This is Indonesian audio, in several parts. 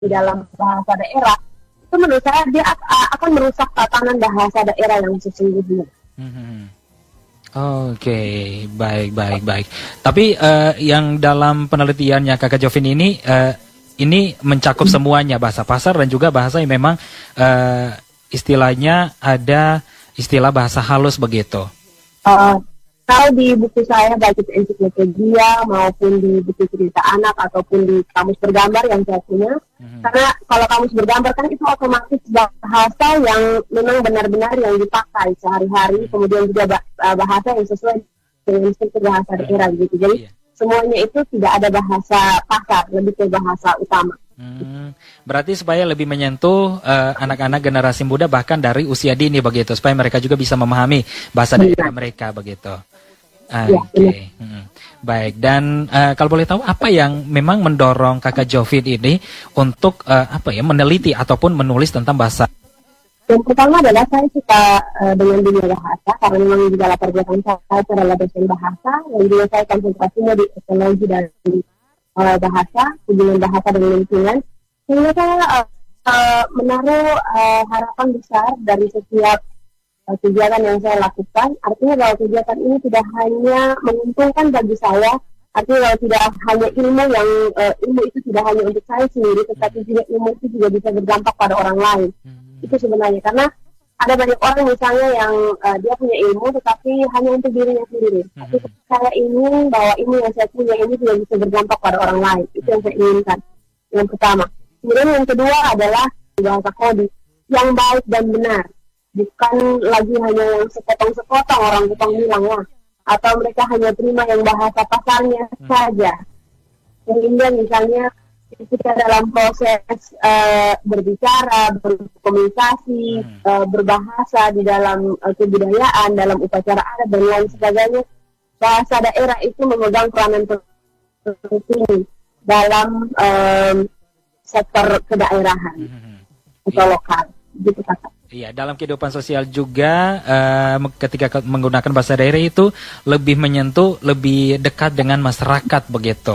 di dalam bahasa daerah, itu menurut saya dia akan merusak tatanan bahasa daerah yang sesungguhnya. Oke, baik. Tapi yang dalam penelitiannya Kakak Jovin ini mencakup semuanya, bahasa pasar dan juga bahasa yang memang istilahnya ada istilah bahasa halus begitu. Kalau di buku saya, baik itu ensiklopedia maupun di buku cerita anak ataupun di kamus bergambar yang saya punya, karena kalau kamus bergambar kan itu otomatis bahasa yang memang benar-benar yang dipakai sehari-hari, kemudian juga bahasa yang sesuai dengan struktur bahasa daerah gitu. Jadi semuanya itu tidak ada bahasa pasar, lebih ke bahasa utama. Berarti supaya lebih menyentuh anak-anak generasi muda bahkan dari usia dini begitu, supaya mereka juga bisa memahami bahasa daerah mereka begitu. Oke. Baik, dan kalau boleh tahu apa yang memang mendorong Kakak Jovin ini untuk meneliti ataupun menulis tentang bahasa? Yang pertama adalah saya suka dengan dunia bahasa, karena memang juga latar belakang saya adalah dosen bahasa, yang juga saya konsentrasinya di ekologi dan bahasa, hubungan bahasa dengan lingkungan. Sehingga saya menaruh harapan besar dari setiap kegiatan yang saya lakukan. Artinya bahwa kegiatan ini tidak hanya menguntungkan bagi saya, artinya bahwa tidak hanya ilmu itu tidak hanya untuk saya sendiri, tetapi juga ilmu itu juga bisa berdampak pada orang lain. Itu sebenarnya, karena ada banyak orang misalnya yang dia punya ilmu tetapi hanya untuk dirinya sendiri. Tapi saya ingin bahwa ilmu yang saya punya ini juga bisa berdampak pada orang lain. Itu yang saya inginkan. Yang pertama. Kemudian yang kedua adalah bahasa kode yang baik dan benar. Bukan lagi hanya yang sepotong-sepotong orang tukang bilang ya, atau mereka hanya terima yang bahasa pasarnya saja. Sehingga misalnya ketika dalam proses berbicara, berkomunikasi, berbahasa di dalam kebudayaan, dalam upacara adat dan lain sebagainya, bahasa daerah itu memegang peranan penting dalam sektor kedaerahan atau lokal, gitu kakak. Iya, dalam kehidupan sosial juga ketika menggunakan bahasa daerah itu lebih menyentuh, lebih dekat dengan masyarakat begitu.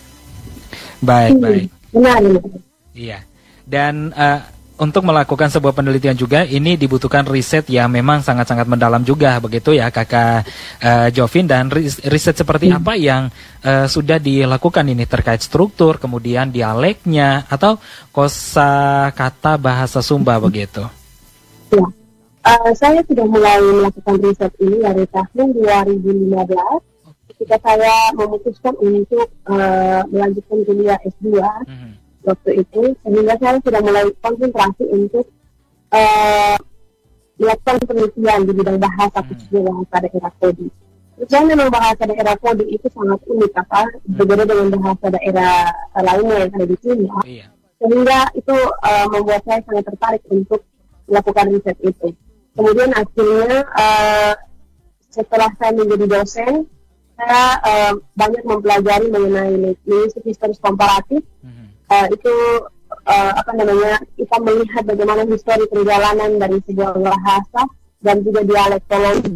Baik. Benar. Iya. Dan untuk melakukan sebuah penelitian juga ini dibutuhkan riset yang memang sangat-sangat mendalam juga begitu ya Kakak Jovin. Dan riset seperti apa yang sudah dilakukan ini terkait struktur, kemudian dialeknya atau kosakata bahasa Sumba begitu? Ya, saya sudah mulai melakukan riset ini dari tahun 2015 ketika saya memutuskan untuk melanjutkan kuliah S2 waktu itu, sehingga saya sudah mulai konsentrasi untuk melakukan penelitian di bidang bahasa, khususnya bahasa daerah kode. Dan memang bahasa daerah kode itu sangat unik, berbeda dengan bahasa daerah lainnya yang ada di sini. Sehingga itu membuat saya sangat tertarik untuk melakukan riset itu. Kemudian akhirnya setelah saya menjadi dosen, saya banyak mempelajari mengenai linguistik historis komparatif. Itu kita melihat bagaimana histori perjalanan dari sebuah bahasa dan juga dialektologi.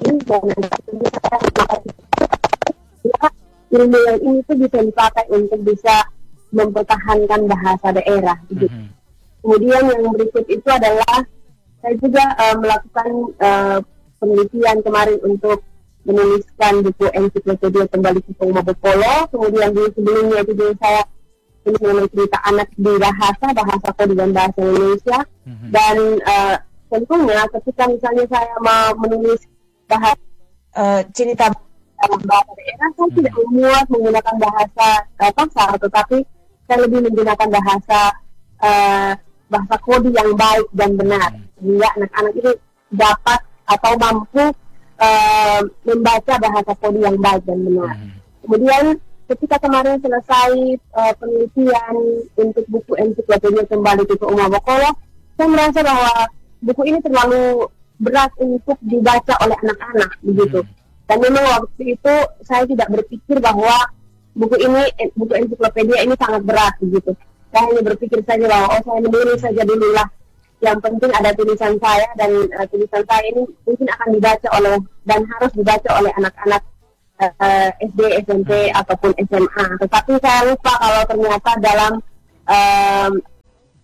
Ilmu yang ini tuh bisa dipakai untuk bisa mempertahankan bahasa daerah. Kemudian yang berikut itu adalah saya juga melakukan penelitian kemarin untuk menuliskan buku ensiklopedia Kembali ke Umabopolo. Kemudian di sebelumnya itu saya tulis mengenai cerita anak di bahasa kode dan bahasa Indonesia. Dan tentunya ketika misalnya saya mau menulis cerita dalam bahasa daerah, saya tidak memuat menggunakan bahasa pasar, tetapi saya lebih menggunakan bahasa kode yang baik dan benar, sehingga anak-anak itu dapat atau mampu membaca bahasa kode yang baik dan benar. Kemudian ketika kemarin selesai penelitian untuk buku ensiklopedia Kembali ke Umabopolo, saya merasa bahwa buku ini terlalu berat untuk dibaca oleh anak-anak begitu. Dan memang waktu itu saya tidak berpikir bahwa buku ensiklopedia ini sangat berat begitu. Saya hanya berpikir saja bahwa saya menulis saja dulu lah. Yang penting ada tulisan saya, dan tulisan saya ini mungkin akan dibaca oleh dan harus dibaca oleh anak-anak SD, SMP ataupun SMA. Tetapi saya lupa kalau ternyata dalam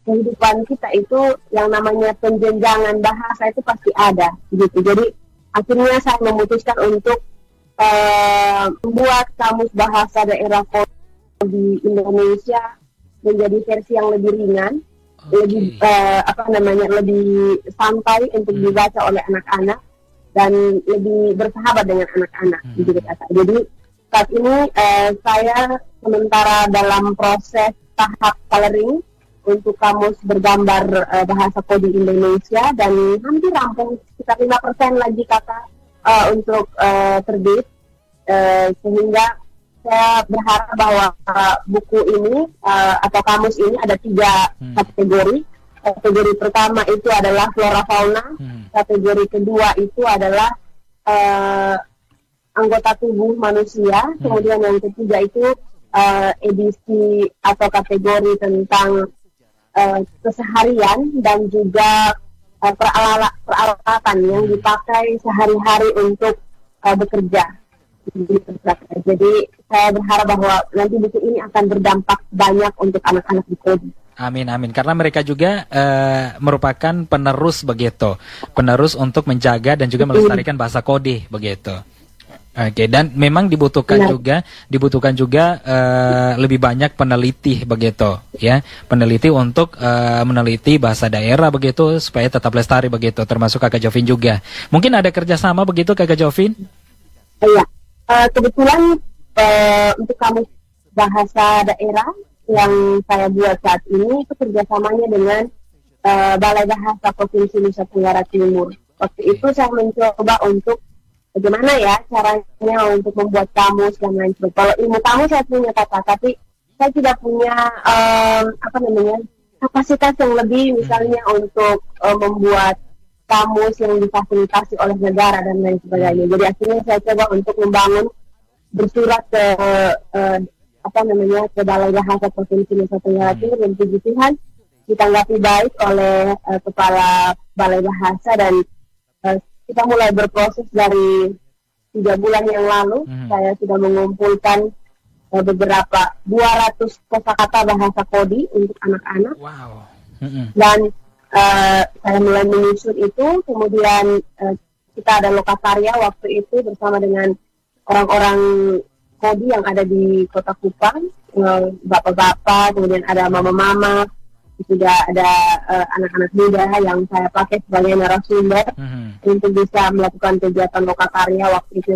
kehidupan kita itu yang namanya penjenjangan bahasa itu pasti ada gitu. Jadi akhirnya saya memutuskan untuk membuat kamus bahasa daerah di Indonesia menjadi versi yang lebih ringan, lebih lebih santai untuk dibaca oleh anak-anak dan lebih bersahabat dengan anak-anak gitu kata. Jadi saat ini saya sementara dalam proses tahap coloring untuk kamus bergambar bahasa kode Indonesia dan hampir rampung, sekitar 5% lagi kata untuk terbit, sehingga saya berharap bahwa buku ini atau kamus ini ada 3 kategori. Kategori pertama itu adalah flora fauna, kategori kedua itu adalah anggota tubuh manusia, kemudian yang ketiga itu edisi atau kategori tentang keseharian dan juga peralatan yang dipakai sehari-hari untuk bekerja. Jadi saya berharap bahwa nanti buku ini akan berdampak banyak untuk anak-anak di Kodi. Amin, amin. Karena mereka juga merupakan penerus begitu, penerus untuk menjaga dan juga melestarikan bahasa Kodi begitu. Oke, dan memang dibutuhkan juga lebih banyak peneliti begitu, ya, peneliti untuk meneliti bahasa daerah begitu supaya tetap lestari begitu, termasuk Kakak Jovin juga. Mungkin ada kerjasama begitu Kakak Jovin? Iya, kebetulan untuk kamus bahasa daerah yang saya buat saat ini itu kerjasamanya dengan Balai Bahasa Provinsi Nusa Tenggara Timur. Waktu itu saya mencoba untuk bagaimana ya caranya untuk membuat kamus dan lain sebagainya. Kalau ilmu kamus saya punya kata, tapi saya tidak punya kapasitas yang lebih misalnya untuk membuat kamus yang difasilitasi oleh negara dan lain sebagainya. Jadi akhirnya saya coba untuk membangun, bersurat ke ke Balai Bahasa Provinsi Nusa Tenggara Timur, dan puji Tuhan ditanggapi baik oleh Kepala Balai Bahasa, dan kita mulai berproses dari 3 bulan yang lalu. Saya sudah mengumpulkan beberapa 200 kosakata bahasa Kodi untuk anak-anak. Wow. Dan saya mulai menyusun itu, kemudian kita ada lokakarya waktu itu bersama dengan orang-orang Kodi yang ada di Kota Kupang, bapak-bapak, kemudian ada mama-mama, juga ada anak-anak muda yang saya pakai sebagai narasumber untuk bisa melakukan kegiatan lokakarya waktu itu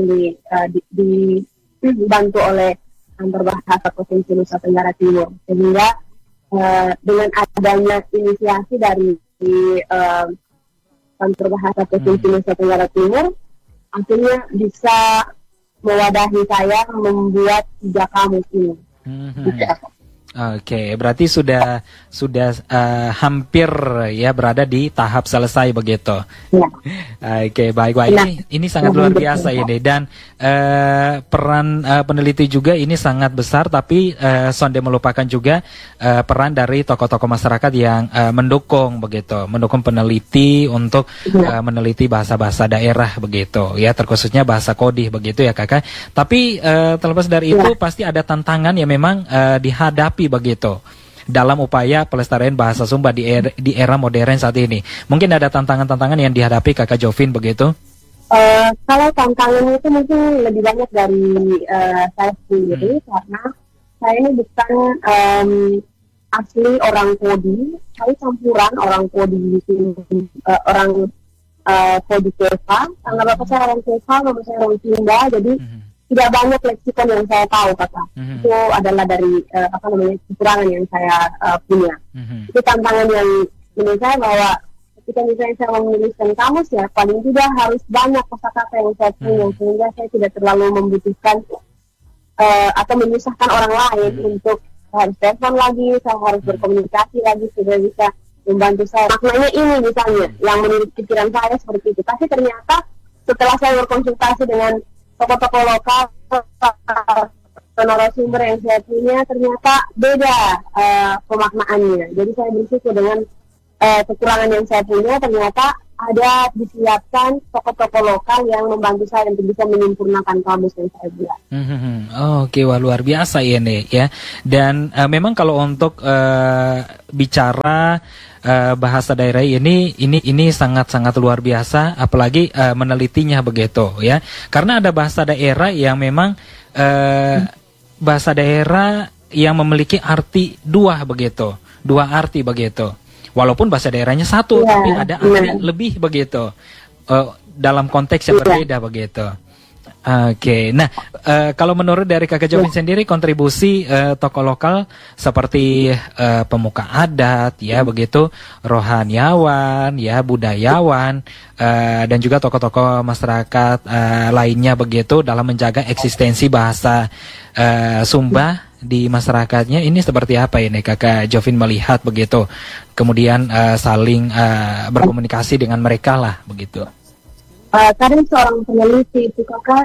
dibantu oleh Kantor Bahasa Provinsi Nusa Tenggara Timur. Sehingga dengan adanya inisiasi dari Kantor Bahasa Provinsi Nusa Tenggara Timur, akhirnya bisa mewadahi saya membuat 3 kamus ini. Oke, berarti sudah hampir ya berada di tahap selesai begitu. Ya. Oke, baik. Ini sangat luar biasa ini, dan peran peneliti juga ini sangat besar, tapi Sonde melupakan juga peran dari tokoh-tokoh masyarakat yang mendukung peneliti untuk meneliti bahasa-bahasa daerah begitu, ya, terkhususnya bahasa Kodi begitu ya Kakak. Tapi terlepas dari itu pasti ada tantangan yang memang dihadapi begitu dalam upaya pelestarian bahasa Sumba di era modern saat ini. Mungkin ada tantangan-tantangan yang dihadapi Kakak Jovin begitu? Kalau tantangan itu mungkin lebih banyak dari saya sendiri, karena saya ini bukan asli orang Kodi, saya campuran orang Kodi di sini, orang Kodi Keva, karena bapak saya orang Keva, mama saya orang Sumba, jadi tidak banyak leksikon yang saya tahu, kata. Itu adalah dari kekurangan yang saya punya. Itu tantangan yang menurut saya, bahwa ketika misalnya saya menuliskan kamus, ya paling tidak harus banyak kosakata yang saya punya, sehingga saya tidak terlalu membutuhkan atau menyusahkan orang lain untuk harus telepon lagi, saya harus berkomunikasi lagi, sudah bisa membantu saya. Maknanya ini misalnya, yang menurut pikiran saya seperti itu. Tapi ternyata setelah saya berkonsultasi dengan tokoh-tokoh lokal, narasumber yang saya punya, ternyata beda pemaknaannya. Jadi saya bersyukur dengan kekurangan yang saya punya, ternyata ada disiapkan tokoh-tokoh lokal yang membantu saya untuk bisa menyempurnakan kamus yang saya buat. Oke, wah luar biasa ya nih ya. Dan memang kalau untuk bicara bahasa daerah ini sangat-sangat luar biasa, apalagi menelitinya begitu ya. Karena ada bahasa daerah yang memang bahasa daerah yang memiliki arti dua arti begitu. Walaupun bahasa daerahnya satu, tapi ada arti lebih begitu. Dalam konteks yang berbeda begitu. Oke, nah kalau menurut dari Kakak Jovin sendiri, kontribusi tokoh lokal seperti pemuka adat, ya begitu, rohaniawan, ya budayawan, dan juga tokoh-tokoh masyarakat lainnya begitu dalam menjaga eksistensi bahasa Sumba di masyarakatnya, ini seperti apa ini Kakak Jovin melihat begitu, kemudian saling berkomunikasi dengan mereka lah begitu. Karena seorang peneliti itu kakak,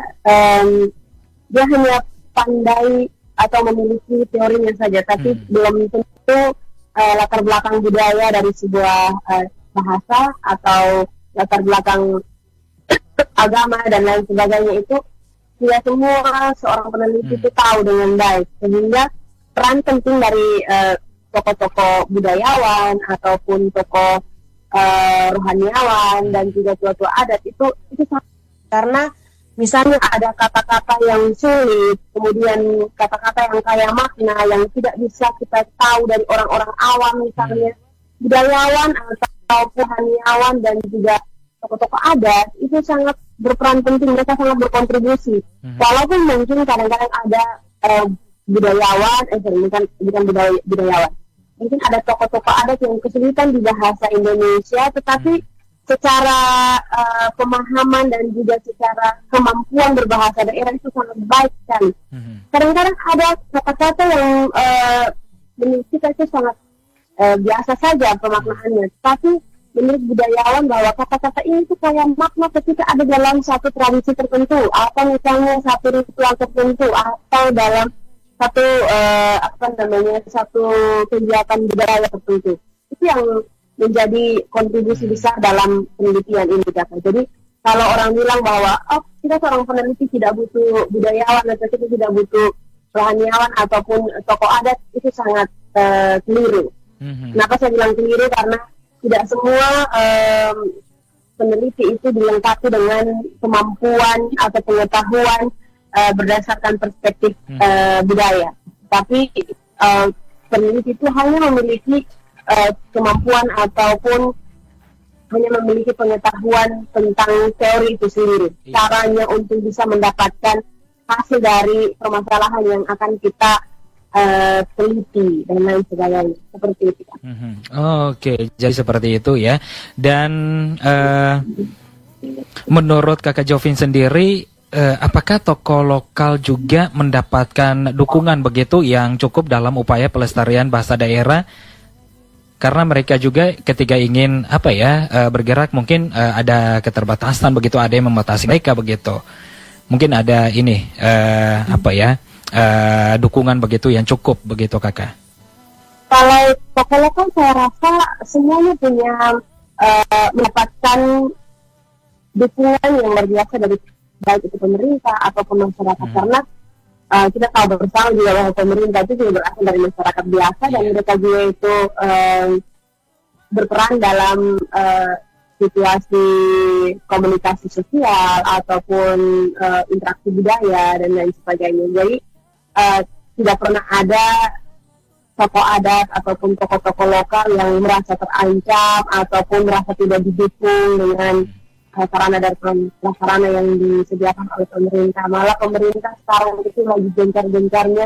dia hanya pandai atau memiliki teorinya saja, tapi belum tentu latar belakang budaya dari sebuah bahasa atau latar belakang agama dan lain sebagainya itu tidak semua seorang peneliti itu tahu dengan baik, sehingga peran penting dari tokoh-tokoh budayawan ataupun tokoh rohaniawan dan juga tua-tua adat itu karena misalnya ada kata-kata yang sulit, kemudian kata-kata yang kaya makna yang tidak bisa kita tahu dari orang-orang awam, misalnya budayawan atau rohaniawan dan juga tokoh-tokoh adat itu sangat berperan penting, mereka sangat berkontribusi. Walaupun mungkin kadang-kadang ada budayawan, bukan budayawan. Mungkin ada tokoh-tokoh adat yang kesulitan di bahasa Indonesia, tetapi secara pemahaman dan juga secara kemampuan berbahasa daerah itu sangat baik sekali. Kadang-kadang ada kata-kata yang menurut kita itu sangat biasa saja pemaknaannya, tapi menurut budayawan bahwa kata-kata ini itu kayak makna ketika ada dalam satu tradisi tertentu, atau misalnya satu ritual tertentu, atau dalam satu satu kegiatan budaya tertentu. Itu yang menjadi kontribusi besar dalam penelitian ini, Kak. Jadi kalau orang bilang bahwa kita seorang peneliti tidak butuh budayawan atau kita tidak butuh rohaniawan ataupun tokoh adat, itu sangat keliru. Kenapa saya bilang keliru? Karena tidak semua peneliti itu dilengkapi dengan kemampuan atau pengetahuan berdasarkan perspektif budaya. Tapi peneliti itu hanya memiliki kemampuan ataupun hanya memiliki pengetahuan tentang teori itu sendiri. Caranya untuk bisa mendapatkan hasil dari permasalahan yang akan kita teliti dan lain sebagainya, seperti itu. Oke, jadi seperti itu ya. Dan menurut Kakak Jovin sendiri, apakah tokoh lokal juga mendapatkan dukungan begitu yang cukup dalam upaya pelestarian bahasa daerah? Karena mereka juga ketika ingin bergerak mungkin ada keterbatasan begitu, ada yang membatasi mereka begitu. Mungkin ada ini dukungan begitu yang cukup begitu, Kakak. Kalau tokoh lokal saya rasa semuanya punya mendapatkan dukungan yang luar biasa dari baik itu pemerintah ataupun masyarakat, karena kita tahu bersama juga bahwa pemerintah itu juga berasal dari masyarakat biasa dan mereka juga itu berperan dalam situasi komunikasi sosial ataupun interaksi budaya dan lain sebagainya. Jadi tidak pernah ada tokoh adat ataupun tokoh-tokoh lokal yang merasa terancam ataupun merasa tidak didukung dengan sarana dan prasarana yang disediakan oleh pemerintah. Malah pemerintah sekarang itu lagi gencar-gencarnya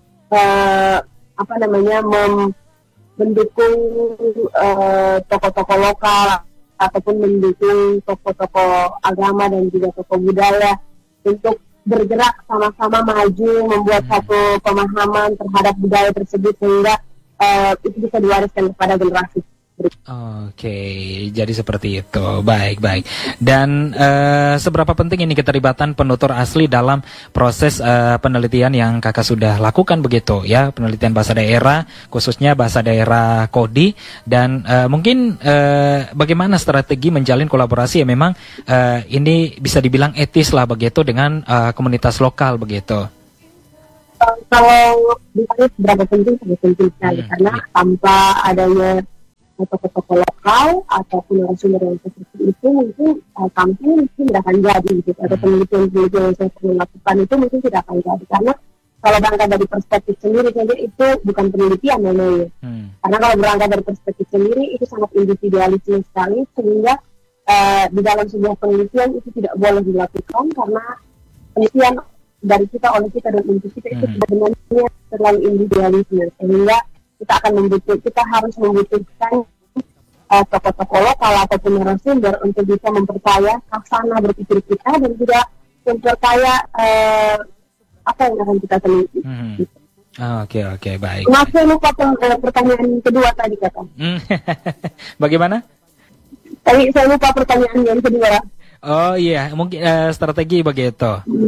mendukung tokoh-tokoh lokal ataupun mendukung tokoh-tokoh agama dan juga tokoh budaya untuk bergerak sama-sama maju, membuat satu pemahaman terhadap budaya tersebut sehingga itu bisa diwariskan kepada generasi Oke, jadi seperti itu. Baik, baik. Dan seberapa penting ini keterlibatan penutur asli dalam proses penelitian yang kakak sudah lakukan begitu ya, penelitian bahasa daerah, khususnya bahasa daerah Kodi, dan mungkin bagaimana strategi menjalin kolaborasi yang memang ini bisa dibilang etis lah begitu dengan komunitas lokal begitu. Kalau ditanya seberapa penting, sangat penting sekali karena tanpa adanya tokoh-tokoh lokal ataupun narasumber yang seperti itu mungkin kampung mungkin tidak akan jadi gitu, atau penelitian-penelitian yang saya perlu lakukan itu mungkin tidak akan jadi, karena kalau berangkat dari perspektif sendiri saja itu bukan penelitian namanya. Karena kalau berangkat dari perspektif sendiri itu sangat individualisme sekali, sehingga di dalam sebuah penelitian itu tidak boleh dilakukan karena penelitian dari kita, oleh kita, dan untuk kita itu sebenarnya terlalu individualisme, sehingga kita harus membutuhkan tokoh-tokoh lokal ataupun narasumber untuk bisa memperkaya khasana berpikir kita dan juga memperkaya apa yang akan kita teliti. Oke, baik. Masih lupa pertanyaan kedua tadi kata. Bagaimana? Tadi saya lupa pertanyaan yang kedua. Oh iya, mungkin strategi begitu.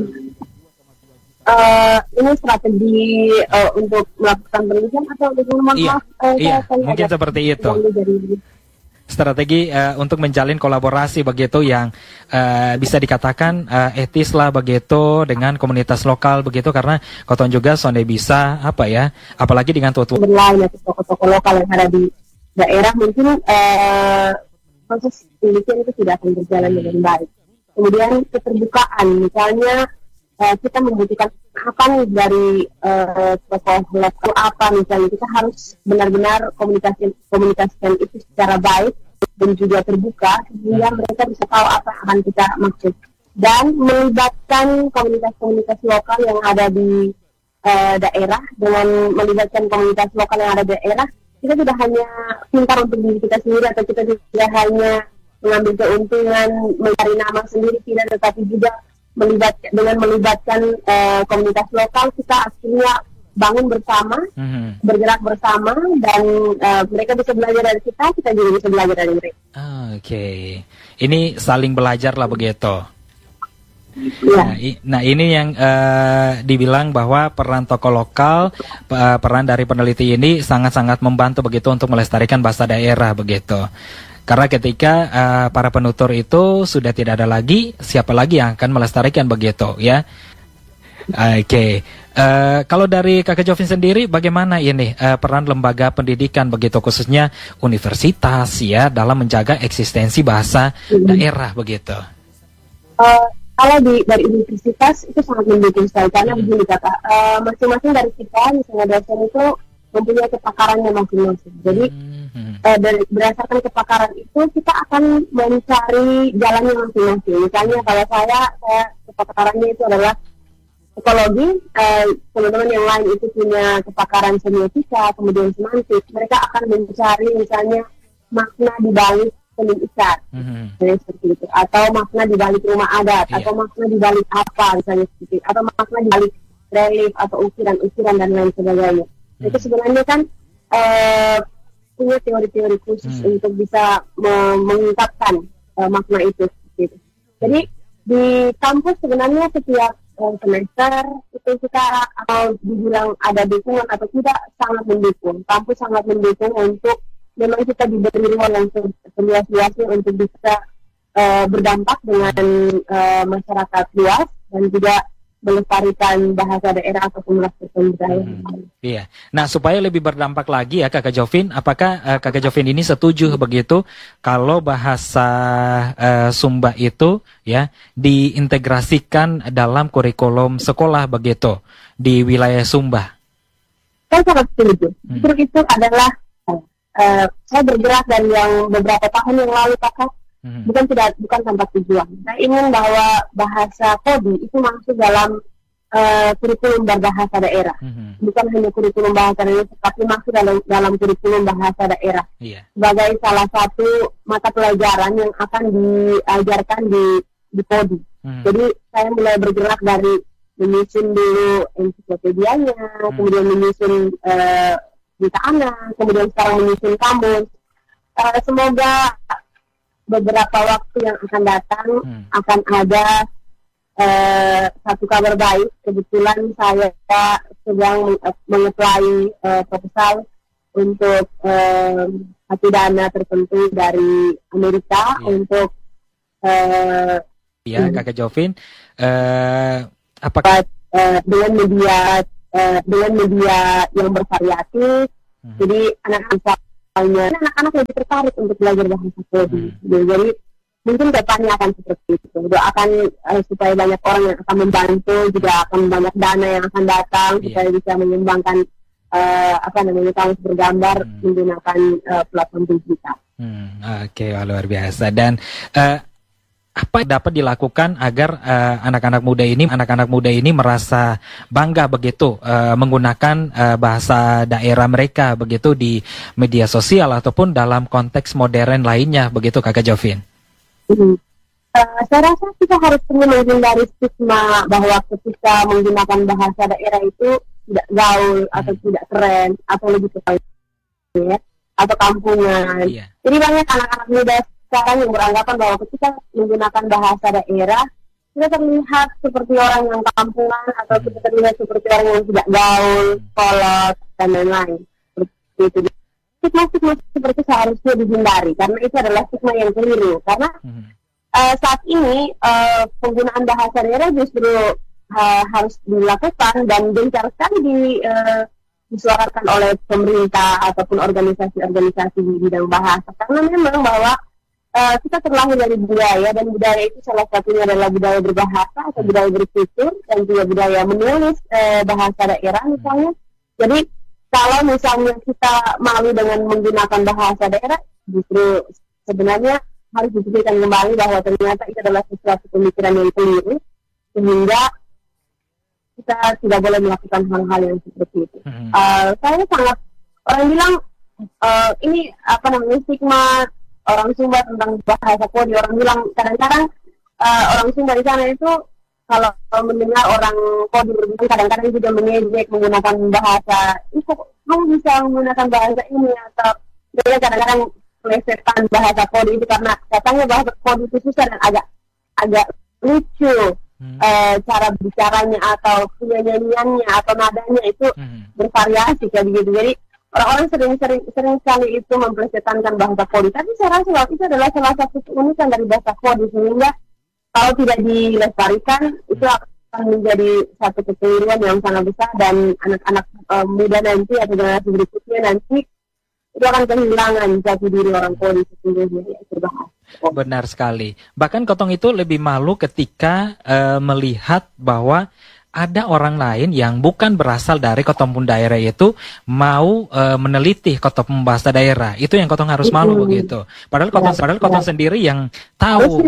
Ini strategi untuk melakukan penelitian atau mungkin seperti itu. Strategi untuk menjalin kolaborasi begitu yang bisa dikatakan etis lah begitu dengan komunitas lokal begitu, karena Koton juga sonde bisa apa ya, apalagi dengan tua-tua berlain atau tokoh-tokoh lokal yang ada di daerah, mungkin proses penelitian itu tidak akan berjalan dengan baik. Kemudian keterbukaan, misalnya kita membutuhkan apa nih dari tokoh lokal apa, misalnya kita harus benar-benar komunikasikan itu secara baik dan juga terbuka sehingga mereka bisa tahu apa yang akan kita maksud, dan melibatkan komunitas-komunitas lokal yang ada di daerah. Dengan melibatkan komunitas lokal yang ada di daerah, kita tidak hanya pintar untuk diri kita sendiri atau kita tidak hanya mengambil keuntungan mencari nama sendiri, tidak, tetapi juga dengan melibatkan komunitas lokal, kita akhirnya bangun bersama, bergerak bersama, dan mereka bisa belajar dari kita juga bisa belajar dari mereka. Oke. Ini saling belajar lah begitu. Ya. Nah ini yang dibilang bahwa peran tokoh lokal, peran dari peneliti ini sangat-sangat membantu begitu untuk melestarikan bahasa daerah begitu. Karena ketika para penutur itu sudah tidak ada lagi, siapa lagi yang akan melestarikan begitu ya? Oke. Kalau dari Kakak Jovin sendiri, bagaimana ini peran lembaga pendidikan begitu, khususnya universitas ya, dalam menjaga eksistensi bahasa daerah begitu? Kalau dari universitas itu sangat mendukung sekali, karena begini kata, masing-masing dari kita, misalnya dosen itu mempunyai kepakarannya masing-masing. Jadi berdasarkan kepakaran itu kita akan mencari jalannya masing-masing. Misalnya kalau saya kepakarannya itu adalah psikologi, teman-teman yang lain itu punya kepakaran semiotika, kemudian semantik, mereka akan mencari misalnya makna di balik seni ikat, seperti itu, atau makna di balik rumah adat, atau makna di balik apa misalnya seperti itu, atau makna di balik relief atau ukiran-ukiran dan lain sebagainya. Itu sebenarnya kan punya teori-teori khusus untuk bisa mengungkapkan makna itu. Gitu. Jadi di kampus sebenarnya setiap semester itu kita dibilang ada dukungan atau tidak, sangat mendukung. Kampus sangat mendukung untuk memang kita diberi ruang yang seluas-luasnya untuk bisa berdampak dengan masyarakat luas dan juga melestarikan bahasa daerah ataupun melestarikan budaya. Iya. Nah, supaya lebih berdampak lagi ya Kakak Jovin, apakah Kakak Jovin ini setuju begitu kalau bahasa Sumba itu ya diintegrasikan dalam kurikulum sekolah begitu di wilayah Sumba? Saya sangat setuju. Justru itu adalah saya bergerak dari yang beberapa tahun yang lalu, Kakak. Bukan tanpa tujuan. Saya ingin bahwa bahasa Kodi itu masuk dalam kurikulum berbahasa daerah. Bukan hanya kurikulum bahasa daerah, tapi masuk dalam kurikulum bahasa daerah. Sebagai salah satu mata pelajaran yang akan diajarkan di Kodi. Jadi saya mulai bergerak dari menyusun dulu ensiklopedianya, kemudian menyusun berita anak, kemudian sekarang menyusun kamus. semoga beberapa waktu yang akan datang akan ada satu kabar baik. Kebetulan saya sedang mengeplai proposal untuk satu dana tertentu dari Amerika untuk ya Kakak Jovin, apakah dengan media yang bervariatif, jadi anak-anak lebih tertarik untuk belajar bahasa kodi. Jadi mungkin depannya akan seperti itu. Doakan supaya banyak orang yang akan membantu, juga akan banyak dana yang akan datang supaya bisa mengembangkan kamus bergambar menggunakan platform digital. Oke, luar biasa. Dan apa yang dapat dilakukan agar anak-anak muda ini merasa bangga begitu menggunakan bahasa daerah mereka begitu di media sosial ataupun dalam konteks modern lainnya begitu Kakak Jovin? Saya rasa kita harus menghindari stigma bahwa ketika menggunakan bahasa daerah itu tidak gaul atau tidak keren atau lebih ke ya, atau kampungan. Jadi banyak anak-anak muda sekarang yang beranggapan bahwa ketika menggunakan bahasa daerah kita terlihat seperti orang yang kampungan atau kita terlihat seperti orang yang tidak gaul, kolot dan lain-lain. Seperti itu. Stigma seperti seharusnya dihindari karena itu adalah stigma yang keliru. Karena saat ini penggunaan bahasa daerah justru harus dilakukan dan gencar sekali disuarakan oleh pemerintah ataupun organisasi-organisasi di bidang bahasa. Karena memang bahwa kita terlahir dari budaya, dan budaya itu salah satunya adalah budaya berbahasa atau budaya bertutur dan juga budaya menulis bahasa daerah misalnya. Jadi kalau misalnya kita malu dengan menggunakan bahasa daerah, justru sebenarnya harus dipikirkan kembali bahwa ternyata itu adalah sesuatu pemikiran yang keliru, sehingga kita tidak boleh melakukan hal-hal yang seperti itu. Saya sangat, orang bilang ini stigma orang Sumba tentang bahasa kodi. Orang bilang kadang-kadang orang Sumba di sana itu kalau mendengar orang kodi berbicara kadang-kadang juga mengejek menggunakan bahasa. Kok kamu bisa menggunakan bahasa ini, atau dia kadang-kadang plesetan bahasa kodi itu karena katanya bahasa kodi itu susah dan agak lucu. Cara bicaranya atau penyanyiannya atau nadanya itu bervariasi kayak begitu. Jadi orang-orang sering sekali itu memplesetankan bahasa kodi. Tapi saya rasa itu adalah salah satu keunikan dari bahasa kodi, sehingga kalau tidak dilestarikan itu akan menjadi satu kekeliruan yang sangat besar, dan anak-anak muda nanti atau generasi berikutnya nanti itu akan kehilangan jati diri orang kodi sesungguhnya, yaitu bahasa. Benar sekali. Bahkan Kotong itu lebih malu ketika melihat bahwa ada orang lain yang bukan berasal dari Kotong pun daerah itu mau meneliti Kotong bahasa daerah. Itu yang Kotong harus malu begitu. Padahal Kotong sendiri yang tahu.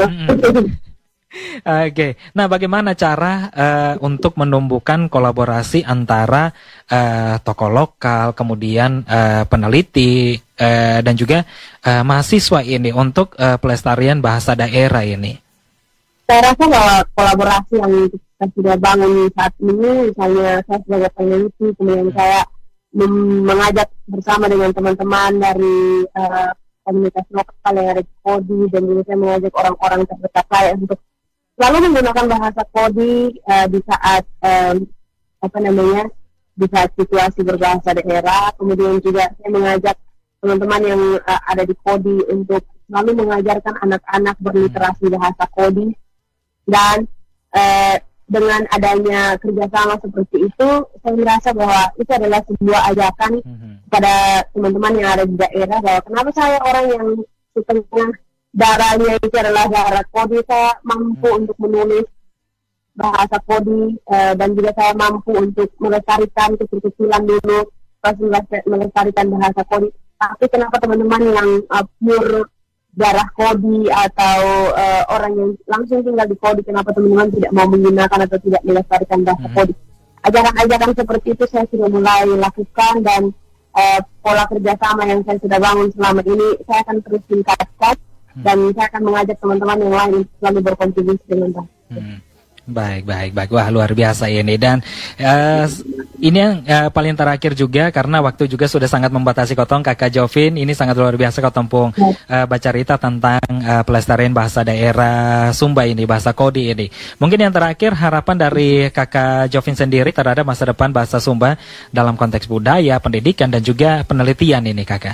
Oke. Nah, bagaimana cara untuk menumbuhkan kolaborasi antara tokoh lokal, kemudian peneliti dan juga mahasiswa ini untuk pelestarian bahasa daerah ini? Saya rasa bahwa kolaborasi yang kita sudah bangun saat ini, misalnya saya sebagai peneliti, kemudian saya mengajak bersama dengan teman-teman dari komunitas lokal yang ada di Kodi, dan juga saya mengajak orang-orang terdekat saya untuk selalu menggunakan bahasa Kodi di saat di saat situasi berbahasa daerah. Kemudian juga saya mengajak teman-teman yang ada di Kodi untuk selalu mengajarkan anak-anak berliterasi bahasa Kodi. Dan dengan adanya kerjasama seperti itu, saya merasa bahwa itu adalah sebuah ajakan kepada teman-teman yang ada di daerah, bahwa kenapa saya orang yang setengah darahnya itu adalah darah Kodi, saya mampu untuk menulis bahasa Kodi, dan juga saya mampu untuk melestarikan kecil-kecilan dulu, melestarikan bahasa Kodi. Tapi kenapa teman-teman yang pure darah Kodi atau orang yang langsung tinggal di Kodi, kenapa teman-teman tidak mau menggunakan atau tidak melestarikan bahasa Kodi? Ajaran-ajaran seperti itu saya sudah mulai lakukan, dan pola kerjasama yang saya sudah bangun selama ini saya akan terus tingkatkan, dan saya akan mengajak teman-teman yang lain untuk selalu berkontribusi dengan bahasa. Baik, baik, baik. Wah, luar biasa ini. Dan ini yang paling terakhir juga, karena waktu juga sudah sangat membatasi Kotong, Kakak Jovin. Ini sangat luar biasa Kotong pung baca cerita tentang pelestarian bahasa daerah Sumba ini, bahasa Kodi ini. Mungkin yang terakhir, harapan dari Kakak Jovin sendiri terhadap masa depan bahasa Sumba dalam konteks budaya, pendidikan, dan juga penelitian ini, Kakak.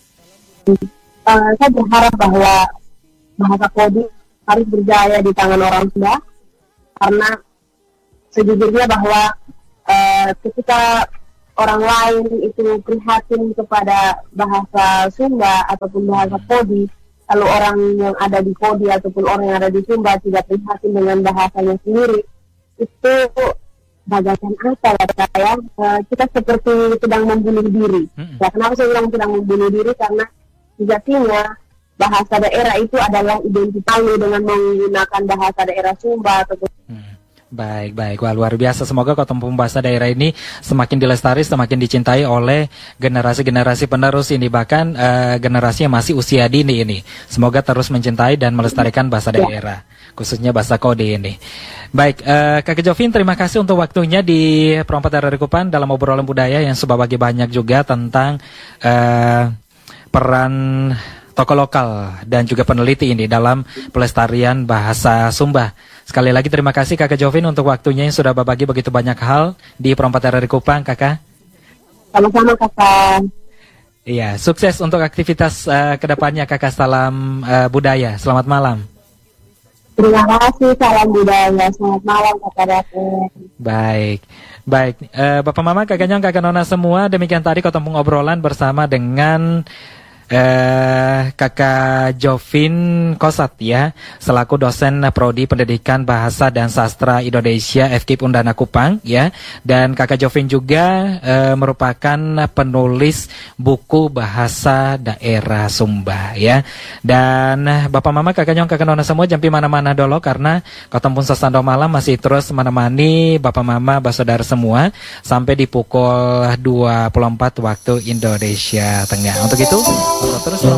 Saya berharap bahwa bahasa Kodi harus berjaya di tangan orang Sunda, karena sejujurnya bahwa ketika orang lain itu prihatin kepada bahasa Sumba ataupun bahasa Kodi, lalu orang yang ada di Kodi ataupun orang yang ada di Sumba tidak prihatin dengan bahasanya sendiri, itu bagaikan apa ya saya? Kita seperti sedang membunuh diri. Ya, kenapa saya bilang sedang membunuh diri? Karena sejatinya bahasa daerah itu adalah identitasnya dengan menggunakan bahasa daerah Sumba ataupun Baik, baik. Wah, luar biasa. Semoga Kotong bahasa daerah ini semakin dilestari, semakin dicintai oleh generasi-generasi penerus ini. Bahkan generasi yang masih usia dini ini. Semoga terus mencintai dan melestarikan bahasa daerah, khususnya bahasa Kodi ini. Baik, Kakak Jovin, terima kasih untuk waktunya di Perompak dari Kupan dalam obrolan budaya yang sudah bagi banyak juga tentang peran tokoh lokal dan juga peneliti ini dalam pelestarian bahasa Sumba. Sekali lagi terima kasih Kakak Jovin untuk waktunya yang sudah berbagi begitu banyak hal di Perompak dari Kupang, Kakak. Sama-sama, Kakak. Iya, sukses untuk aktivitas kedepannya, Kakak. Salam budaya. Selamat malam. Terima kasih, salam budaya. Selamat malam, Kakak Daten. Baik. Baik, Bapak Mama, Kakak Nyong, Kakak Nona semua, demikian tadi Kotong obrolan bersama dengan Kakak Jovin Kosat ya, selaku dosen Prodi Pendidikan Bahasa dan Sastra Indonesia FKIP Undana Kupang ya, dan Kakak Jovin juga merupakan penulis buku bahasa daerah Sumba ya. Dan Bapak Mama, Kakak Nyong, Kakak Nona semua jampi mana-mana dulu, karena Kotong pun sesando malam masih terus menemani Bapak Mama Basodar semua sampai di pukul 24 waktu Indonesia Tengah. Untuk itu terus